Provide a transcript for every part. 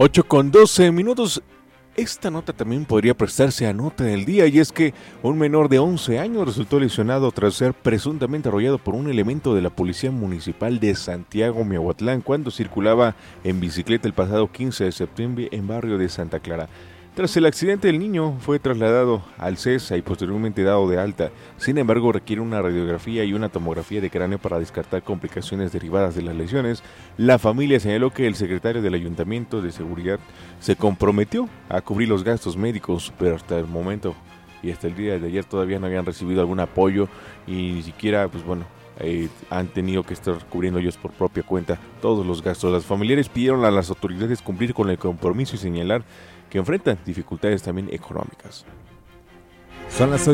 8:12. Esta nota también podría prestarse a nota del día, y es que un menor de 11 años resultó lesionado tras ser presuntamente arrollado por un elemento de la Policía Municipal de Santiago, Miahuatlán, cuando circulaba en bicicleta el pasado 15 de septiembre en barrio de Santa Clara. Tras el accidente, el niño fue trasladado al CESA y posteriormente dado de alta. Sin embargo, requiere una radiografía y una tomografía de cráneo para descartar complicaciones derivadas de las lesiones. La familia señaló que el secretario del Ayuntamiento de Seguridad se comprometió a cubrir los gastos médicos, pero hasta el momento y hasta el día de ayer todavía no habían recibido algún apoyo y ni siquiera, han tenido que estar cubriendo ellos por propia cuenta todos los gastos. Los familiares pidieron a las autoridades cumplir con el compromiso y señalar que enfrentan dificultades también económicas. Son las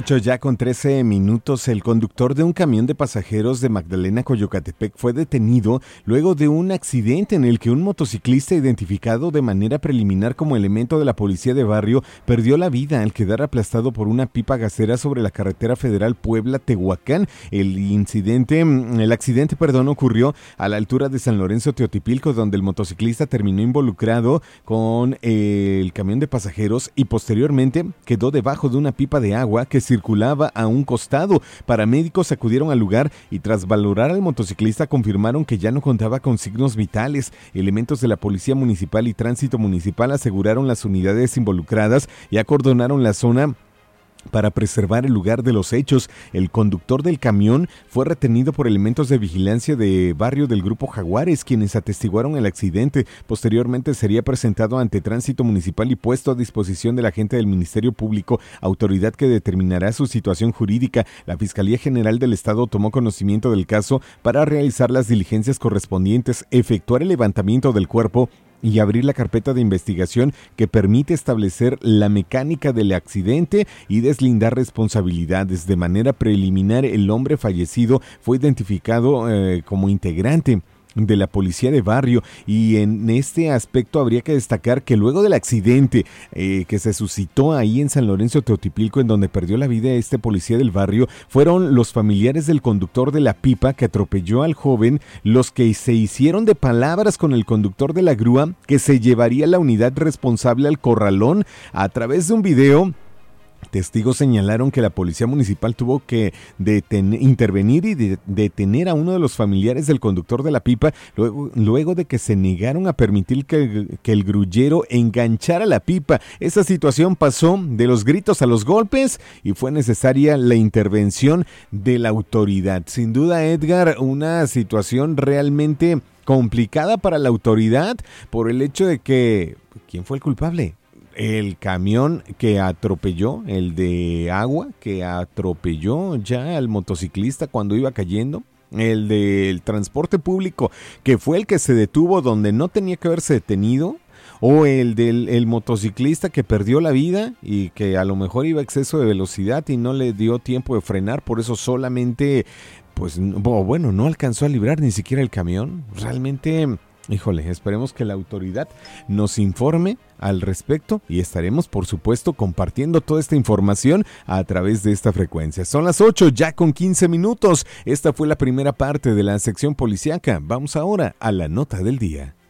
8:13. El conductor de un camión de pasajeros de Magdalena, Coyocatepec, fue detenido luego de un accidente en el que un motociclista identificado de manera preliminar como elemento de la policía de barrio perdió la vida al quedar aplastado por una pipa gasera sobre la carretera federal Puebla-Tehuacán. El accidente ocurrió a la altura de San Lorenzo Teotipilco, donde el motociclista terminó involucrado con el camión de pasajeros y posteriormente quedó debajo de una pipa de agua que circulaba a un costado. Paramédicos acudieron al lugar y tras valorar al motociclista confirmaron que ya no contaba con signos vitales. Elementos de la Policía Municipal y Tránsito Municipal aseguraron las unidades involucradas y acordonaron la zona para preservar el lugar de los hechos. El conductor del camión fue retenido por elementos de vigilancia de barrio del Grupo Jaguares, quienes atestiguaron el accidente. Posteriormente sería presentado ante Tránsito Municipal y puesto a disposición del agente del Ministerio Público, autoridad que determinará su situación jurídica. La Fiscalía General del Estado tomó conocimiento del caso para realizar las diligencias correspondientes, efectuar el levantamiento del cuerpo y abrir la carpeta de investigación que permite establecer la mecánica del accidente y deslindar responsabilidades. De manera preliminar, el hombre fallecido fue identificado como integrante de la policía de barrio, y en este aspecto habría que destacar que luego del accidente que se suscitó ahí en San Lorenzo Teotipilco, en donde perdió la vida este policía del barrio, fueron los familiares del conductor de la pipa que atropelló al joven los que se hicieron de palabras con el conductor de la grúa que se llevaría la unidad responsable al corralón. A través de un video, testigos señalaron que la policía municipal tuvo que intervenir y detener a uno de los familiares del conductor de la pipa luego de que se negaron a permitir que el grullero enganchara la pipa. Esta situación pasó de los gritos a los golpes y fue necesaria la intervención de la autoridad. Sin duda, Edgar, una situación realmente complicada para la autoridad por el hecho de que ¿quién fue el culpable? El camión que atropelló, el de agua, que atropelló ya al motociclista cuando iba cayendo. El del transporte público, que fue el que se detuvo donde no tenía que haberse detenido. O el del motociclista que perdió la vida y que a lo mejor iba a exceso de velocidad y no le dio tiempo de frenar, por eso solamente, no alcanzó a librar ni siquiera el camión. Realmente, híjole, esperemos que la autoridad nos informe al respecto y estaremos, por supuesto, compartiendo toda esta información a través de esta frecuencia. Son las 8:15. Esta fue la primera parte de la sección policíaca. Vamos ahora a la nota del día.